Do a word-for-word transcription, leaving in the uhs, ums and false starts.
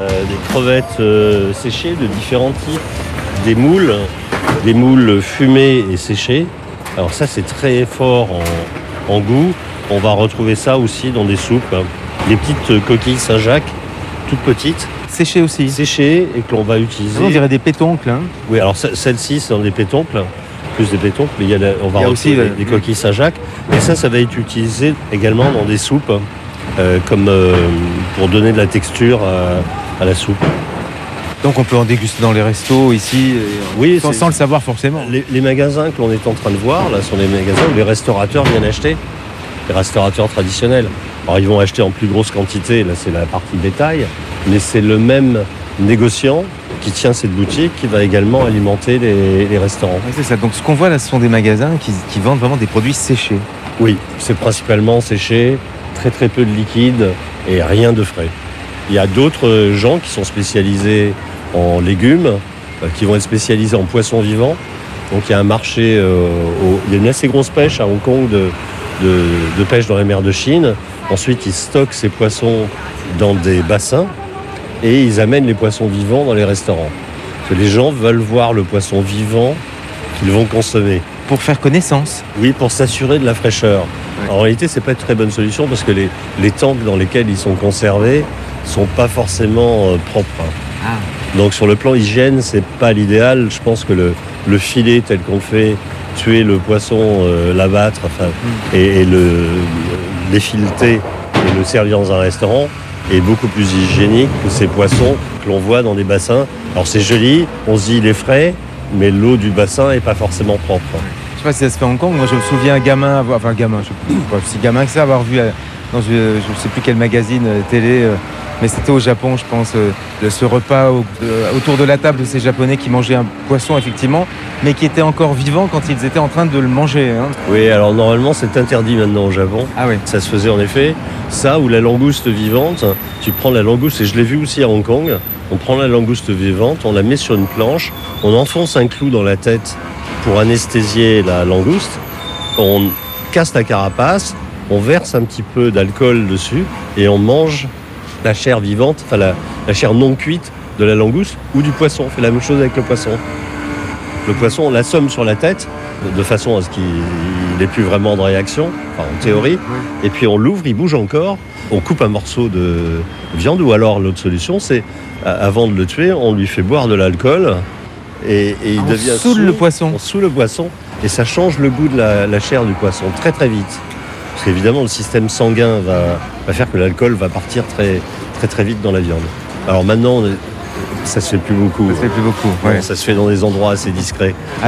euh, des crevettes euh, séchées de différents types, des moules, des moules fumés et séchés. Alors ça, c'est très fort en, en goût. On va retrouver ça aussi dans des soupes. Des petites coquilles Saint-Jacques, toutes petites. Séché aussi. Séchées et que l'on va utiliser. On dirait des pétoncles. Hein. Oui, alors celle-ci, c'est dans des pétoncles. Plus des pétoncles, mais il y a la, on va il y a retrouver aussi des, le... des coquilles Saint-Jacques. Et ça, ça va être utilisé également dans des soupes, euh, comme euh, pour donner de la texture à, à la soupe. Donc on peut en déguster dans les restos ici, oui, sans, sans le savoir forcément. Les, les magasins que l'on est en train de voir, là, sont les magasins où les restaurateurs viennent acheter. Les restaurateurs traditionnels. Alors ils vont acheter en plus grosse quantité, là c'est la partie bétail, mais c'est le même négociant qui tient cette boutique qui va également alimenter les, les restaurants. Oui, c'est ça. Donc ce qu'on voit là, ce sont des magasins qui, qui vendent vraiment des produits séchés. Oui, c'est principalement séché, très très peu de liquide et rien de frais. Il y a d'autres gens qui sont spécialisés en légumes, qui vont être spécialisés en poissons vivants. Donc il y a un marché, euh, au, il y a une assez grosse pêche à Hong Kong de, de, de pêche dans la mer de Chine. Ensuite, ils stockent ces poissons dans des bassins et ils amènent les poissons vivants dans les restaurants. Parce que les gens veulent voir le poisson vivant qu'ils vont consommer. Pour faire connaissance. Oui, pour s'assurer de la fraîcheur. Ouais. En réalité, c'est pas une très bonne solution parce que les, les tanks dans lesquels ils sont conservés sont pas forcément euh, propres. Ah. Donc sur le plan hygiène, c'est pas l'idéal. Je pense que le, le filet tel qu'on fait, tuer le poisson, euh, l'abattre, enfin, mm. et, et le l'effileter et le servir dans un restaurant est beaucoup plus hygiénique que ces poissons que l'on voit dans des bassins. Alors c'est joli, on se dit il est frais, mais l'eau du bassin est pas forcément propre. Je sais pas si ça se fait à Hong Kong. Moi, je me souviens gamin, avoir, enfin gamin, je sais pas si gamin que ça, avoir vu dans je, je sais plus quel magazine télé. Mais c'était au Japon, je pense, euh, de ce repas au, de, autour de la table de ces Japonais qui mangeaient un poisson, effectivement, mais qui était encore vivant quand ils étaient en train de le manger. Hein. Oui, alors normalement, c'est interdit maintenant au Japon. Ah oui. Ça se faisait en effet. Ça, ou la langouste vivante, tu prends la langouste, et je l'ai vu aussi à Hong Kong, on prend la langouste vivante, on la met sur une planche, on enfonce un clou dans la tête pour anesthésier la langouste, on casse la carapace, on verse un petit peu d'alcool dessus, et on mange la chair vivante, enfin la, la chair non cuite de la langouste ou du poisson. On fait la même chose avec le poisson. Le poisson, on l'assomme sur la tête de façon à ce qu'il n'ait plus vraiment de réaction, enfin en théorie. Et puis on l'ouvre, il bouge encore. On coupe un morceau de viande ou alors l'autre solution, c'est avant de le tuer, on lui fait boire de l'alcool et, et il on devient soûle le poisson. On soûle le poisson et ça change le goût de la, la chair du poisson très très vite. Parce qu'évidemment, le système sanguin va, va faire que l'alcool va partir très, très, très vite dans la viande. Alors maintenant, ça se fait plus beaucoup. Ça se fait plus beaucoup, ouais. Ça se fait dans des endroits assez discrets.